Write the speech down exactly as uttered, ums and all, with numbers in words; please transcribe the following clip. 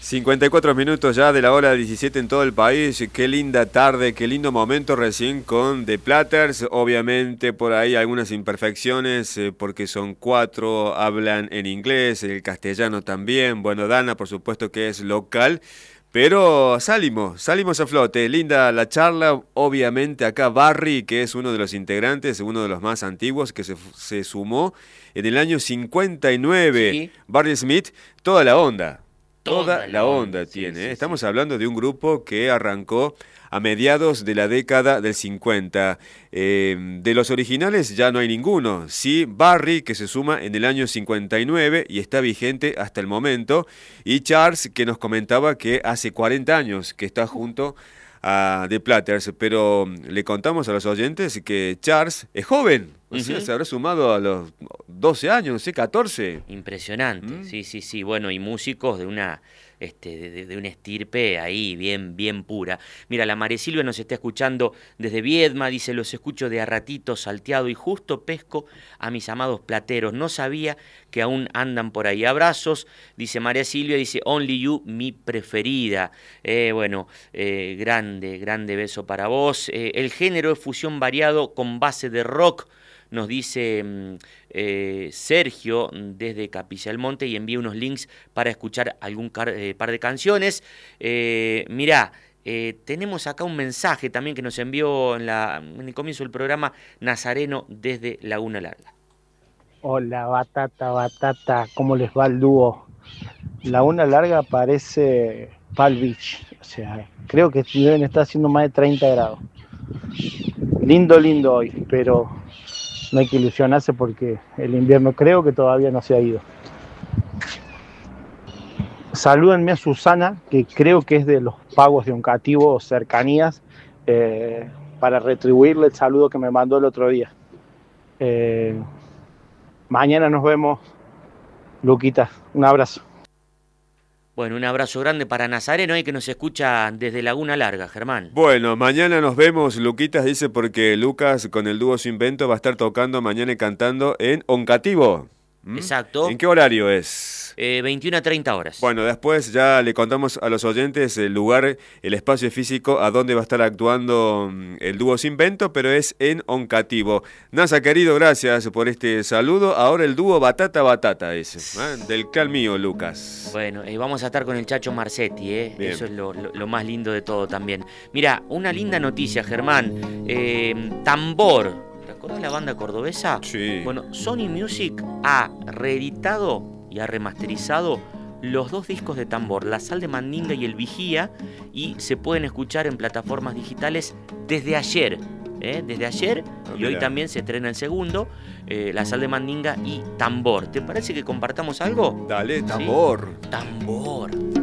cincuenta y cuatro minutos ya de la hora diecisiete en todo el país. Qué linda tarde, qué lindo momento recién con The Platters. Obviamente por ahí algunas imperfecciones eh, porque son cuatro, hablan en inglés, el castellano también. Bueno, Dana por supuesto que es local. Pero salimos, salimos a flote, linda la charla, obviamente acá Barry, que es uno de los integrantes, uno de los más antiguos, que se, se sumó en el año cincuenta y nueve, Sí. Barry Smith, toda la onda, toda, Toda la la onda onda, sí, tiene, sí, ¿eh? sí. Estamos hablando de un grupo que arrancó a mediados de la década del cincuenta. Eh, de los originales ya no hay ninguno. Sí, Barry, que se suma en el año cincuenta y nueve y está vigente hasta el momento. Y Charles, que nos comentaba que hace cuarenta años que está junto a The Platters. Pero le contamos a los oyentes que Charles es joven. O sea, Ujú. se habrá sumado a los doce años, no sé, catorce. Impresionante, ¿Mm? sí, sí, sí. Bueno, y músicos de una, este, de, de- de una estirpe ahí bien, bien pura. Mira, la María Silvia nos está escuchando desde Viedma, dice, los escucho de a ratito salteado y justo pesco a mis amados plateros. No sabía que aún andan por ahí. Abrazos, dice María Silvia, dice, Only You, mi preferida. Eh, bueno, eh, grande, grande beso para vos. Eh, el género es fusión variado con base de rock. Nos dice mm, eh, Sergio desde Capilla del Monte y envía unos links para escuchar algún car- eh, par de canciones. Eh, mirá, eh, tenemos acá un mensaje también que nos envió en, la, en el comienzo del programa Nazareno desde Laguna Larga. Hola, Batata, Batata, ¿cómo les va el dúo? Laguna Larga parece Palm Beach, o sea, creo que deben estar haciendo más de treinta grados. Lindo, lindo hoy, pero no hay que ilusionarse porque el invierno creo que todavía no se ha ido. Salúdenme a Susana, que creo que es de los pagos de Oncativo o cercanías, eh, para retribuirle el saludo que me mandó el otro día. Eh, mañana nos vemos, Luquita, un abrazo. Bueno, un abrazo grande para Nazareno, eh, que nos escucha desde Laguna Larga, Germán. Bueno, mañana nos vemos, Luquitas dice, porque Lucas con el dúo Su Invento va a estar tocando mañana y cantando en Oncativo. ¿Mm? Exacto. ¿En qué horario es? Eh, veintiuna a treinta horas. Bueno, después ya le contamos a los oyentes el lugar, el espacio físico a donde va a estar actuando mm, el dúo Su Invento, pero es en Oncativo. Nasa, querido, gracias por este saludo. Ahora el dúo Batata Batata ese, ¿eh? Del clan mío, Lucas. Bueno, eh, vamos a estar con el Chacho Marcetti, ¿eh? Bien. Eso es lo, lo- lo más lindo de todo también. Mira, una linda noticia, Germán. Eh, Tambor, ¿te acuerdas de la banda cordobesa? Sí. Bueno, Sony Music ha reeditado y ha remasterizado los dos discos de Tambor, La Sal de Mandinga y El Vigía, y se pueden escuchar en plataformas digitales desde ayer. ¿eh? Desde ayer, Ah, y hoy mira. también se estrena el segundo, eh, La Sal de Mandinga y Tambor. ¿Te parece que compartamos algo? Dale, tambor. Tambor.